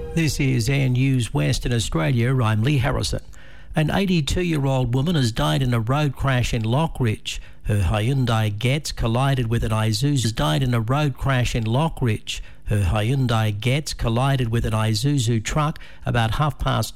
This is Air News Western Australia. I'm Lee Harrison. An 82-year-old woman has died in a road crash in Lockridge. Her Hyundai Getz collided with an Isuzu. Her Hyundai Getz collided with an Isuzu truck about 2:30